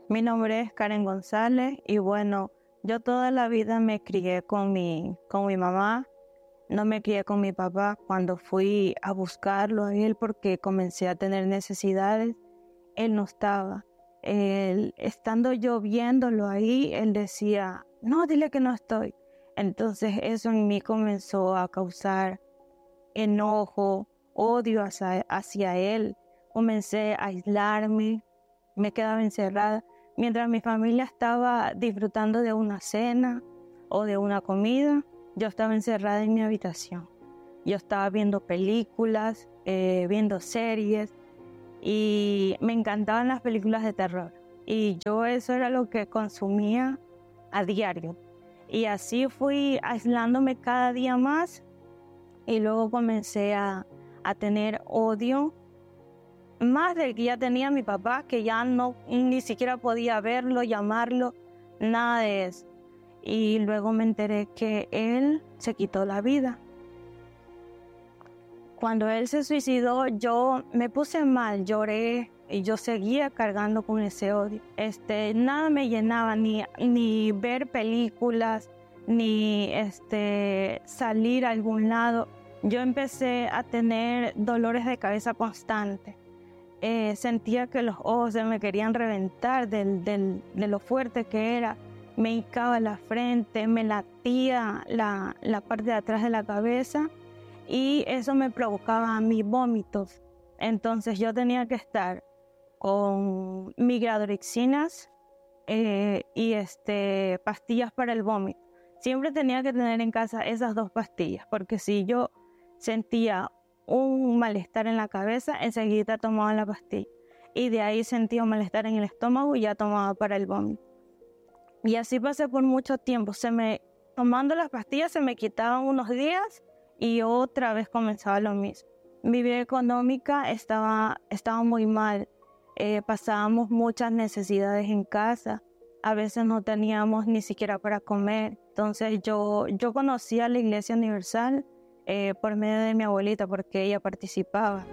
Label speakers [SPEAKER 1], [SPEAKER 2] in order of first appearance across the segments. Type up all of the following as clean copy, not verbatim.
[SPEAKER 1] Mi nombre es Karen González y bueno, yo toda la vida me crié con mi mamá, no me crié con mi papá. Cuando fui a buscarlo a él porque comencé a tener necesidades, él no estaba. Estando yo viéndolo ahí, él decía, no, dile que no estoy. Entonces eso en mí comenzó a causar enojo, odio hacia él. Comencé a aislarme, me quedaba encerrada. Mientras mi familia estaba disfrutando de una cena o de una comida, yo estaba encerrada en mi habitación. Yo estaba viendo películas, viendo series y me encantaban las películas de terror. Y yo eso era lo que consumía a diario. Y así fui aislándome cada día más y luego comencé a tener odio más del que ya tenía mi papá, que ya no ni siquiera podía verlo, llamarlo, nada de eso. Y luego me enteré que él se quitó la vida. Cuando él se suicidó, yo me puse mal, lloré y yo seguía cargando con ese odio. Nada me llenaba, ni ver películas, ni salir a algún lado. Yo empecé a tener dolores de cabeza constantes. Sentía que los ojos se me querían reventar de lo fuerte que era. Me hincaba la frente, me latía la parte de atrás de la cabeza y eso me provocaba a mí vómitos. Entonces yo tenía que estar con migradorixinas y pastillas para el vómito. Siempre tenía que tener en casa esas 2 pastillas, porque si yo sentía un malestar en la cabeza, enseguida tomaba la pastilla. Y de ahí sentía un malestar en el estómago y ya tomaba para el vómito. Y así pasé por mucho tiempo. Tomando las pastillas se me quitaban unos días y otra vez comenzaba lo mismo. Mi vida económica estaba muy mal. Pasábamos muchas necesidades en casa. A veces no teníamos ni siquiera para comer. Entonces yo conocí a la Iglesia Universal por medio de mi abuelita, porque ella participaba.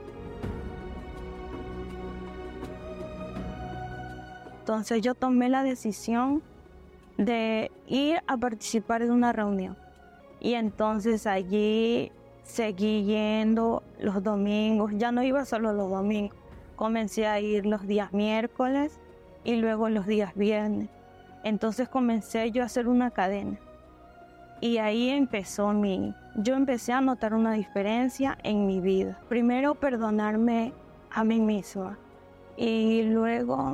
[SPEAKER 1] Entonces yo tomé la decisión de ir a participar de una reunión. Y entonces allí seguí yendo los domingos. Ya no iba solo los domingos. Comencé a ir los días miércoles y luego los días viernes. Entonces comencé yo a hacer una cadena. Y ahí yo empecé a notar una diferencia en mi vida. Primero, perdonarme a mí misma. Y luego,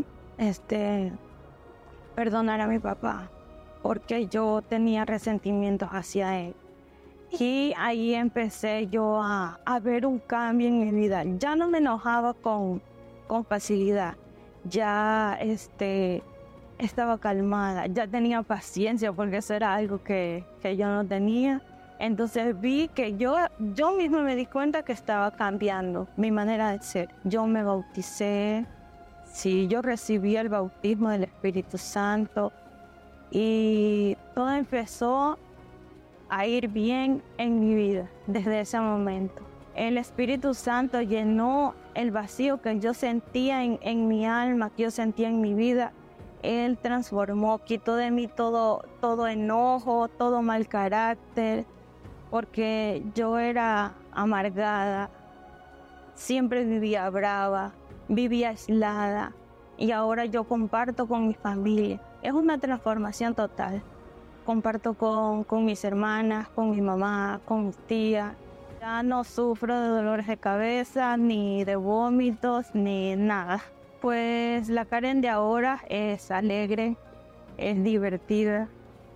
[SPEAKER 1] perdonar a mi papá, porque yo tenía resentimientos hacia él. Y ahí empecé yo a ver un cambio en mi vida. Ya no me enojaba con facilidad. Ya estaba calmada, ya tenía paciencia, porque eso era algo que yo no tenía. Entonces vi que yo misma me di cuenta que estaba cambiando mi manera de ser. Yo me bauticé, sí, yo recibí el bautismo del Espíritu Santo y todo empezó a ir bien en mi vida desde ese momento. El Espíritu Santo llenó el vacío que yo sentía en mi alma, que yo sentía en mi vida. Él transformó, quitó de mí todo enojo, todo mal carácter, porque yo era amargada, siempre vivía brava, vivía aislada y ahora yo comparto con mi familia. Es una transformación total. Comparto con mis hermanas, con mi mamá, con mis tías. Ya no sufro de dolores de cabeza, ni de vómitos, ni nada. Pues la Karen de ahora es alegre, es divertida,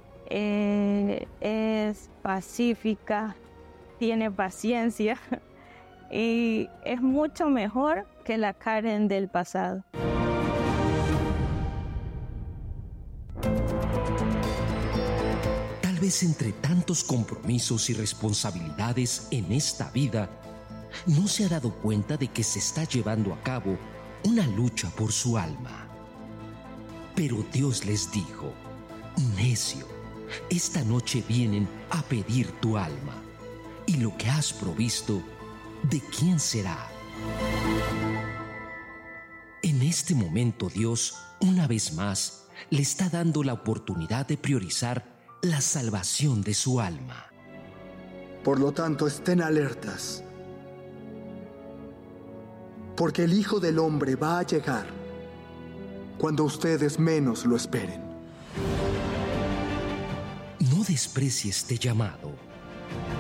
[SPEAKER 1] es pacífica, tiene paciencia y es mucho mejor que la Karen del pasado.
[SPEAKER 2] Tal vez entre tantos compromisos y responsabilidades en esta vida, no se ha dado cuenta de que se está llevando a cabo una lucha por su alma. Pero Dios les dijo: necio, esta noche vienen a pedir tu alma, y lo que has provisto, ¿de quién será? En este momento Dios, una vez más, le está dando la oportunidad de priorizar la salvación de su alma.
[SPEAKER 3] Por lo tanto, estén alertas, porque el Hijo del Hombre va a llegar cuando ustedes menos lo esperen.
[SPEAKER 2] No desprecie este llamado.